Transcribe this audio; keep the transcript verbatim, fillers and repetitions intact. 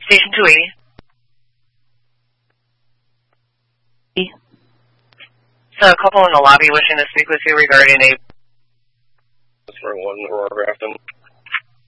Station two eighty. So a couple in the lobby wishing to speak with you regarding a... For one Aurora Grafton.